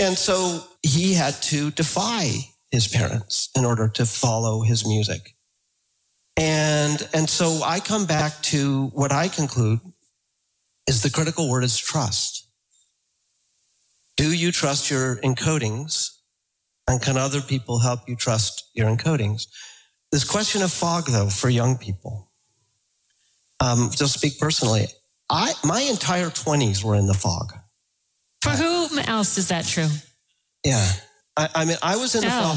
And so he had to defy his parents in order to follow his music. And so I come back to what I conclude is the critical word is trust. Do you trust your encodings? And can other people help you trust your encodings? This question of fog, though, for young people, just speak personally, my entire 20s were in the fog. For whom else is that true? Yeah. I mean, I was in the fog.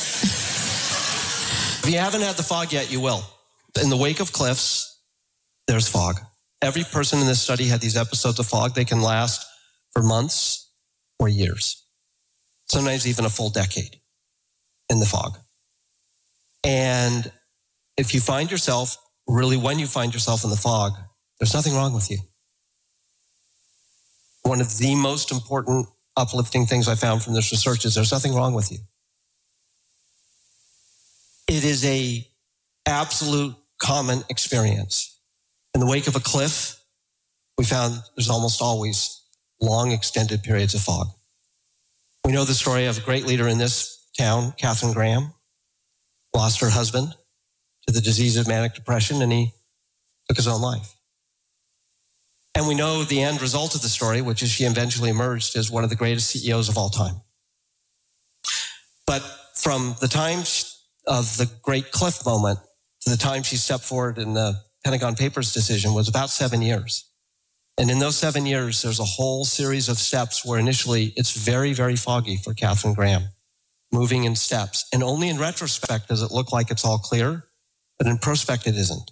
If you haven't had the fog yet, you will. In the wake of cliffs, there's fog. Every person in this study had these episodes of fog. They can last for months or years, sometimes even a full decade in the fog. And if you find yourself, really when you find yourself in the fog, there's nothing wrong with you. One of the most important uplifting things I found from this research is there's nothing wrong with you. It is a absolute common experience. In the wake of a cliff, we found there's almost always long extended periods of fog. We know the story of a great leader in this town, Katharine Graham, lost her husband to the disease of manic depression, and he took his own life. And we know the end result of the story, which is she eventually emerged as one of the greatest CEOs of all time. But from the time of the great cliff moment to the time she stepped forward in the Pentagon Papers decision was about 7 years. And in those 7 years, there's a whole series of steps where initially it's very, very foggy for Katharine Graham, moving in steps. And only in retrospect does it look like it's all clear, but in prospect it isn't.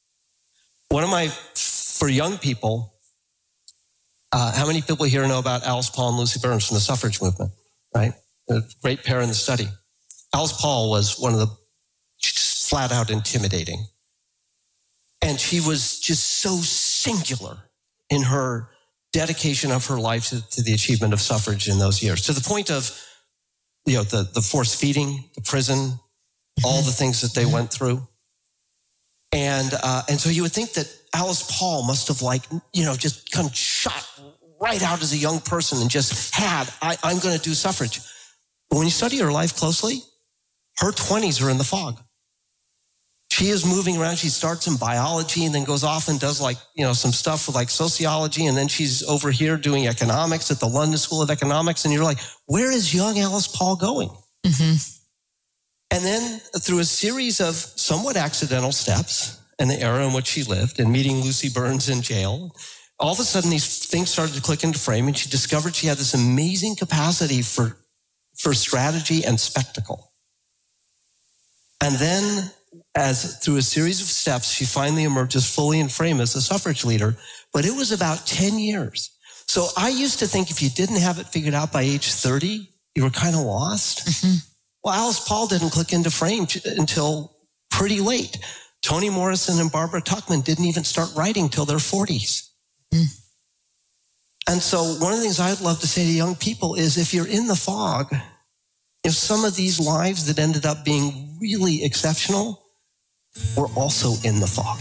For young people, how many people here know about Alice Paul and Lucy Burns from the suffrage movement, right? A great pair in the study. Alice Paul was one of the flat out intimidating. And she was just so singular in her dedication of her life to the achievement of suffrage in those years, to the point of, the force feeding, the prison, all the things that they went through. And so you would think that Alice Paul must have just kind of shot right out as a young person and just I'm going to do suffrage. But when you study her life closely, her 20s are in the fog. She is moving around. She starts in biology and then goes off and does some stuff with sociology. And then she's over here doing economics at the London School of Economics. And you're like, where is young Alice Paul going? Mm-hmm. And then through a series of somewhat accidental steps and the era in which she lived and meeting Lucy Burns in jail, all of a sudden these things started to click into frame, and she discovered she had this amazing capacity for strategy and spectacle. And then through a series of steps, she finally emerges fully in frame as a suffrage leader, but it was about 10 years. So I used to think if you didn't have it figured out by age 30, you were kind of lost. Mm-hmm. Well, Alice Paul didn't click into frame until pretty late. Toni Morrison and Barbara Tuchman didn't even start writing till their 40s. Mm. And so one of the things I'd love to say to young people is if you're in the fog, if some of these lives that ended up being really exceptional were also in the fog.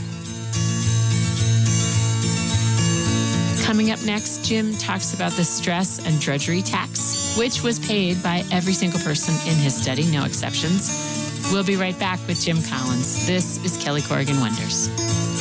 Coming up next, Jim talks about the stress and drudgery tax, which was paid by every single person in his study, no exceptions. We'll be right back with Jim Collins. This is Kelly Corrigan Wonders.